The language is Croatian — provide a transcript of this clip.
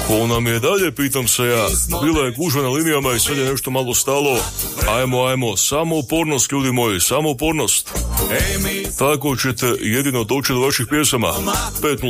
Ko nam je dalje, pitam se ja. Bila je gužva na linijama i sad je nešto malo stalo. Ajmo, samo upornost, ljudi moji, samo upornost. Tako ćete jedino doći do vaših pjesama. 5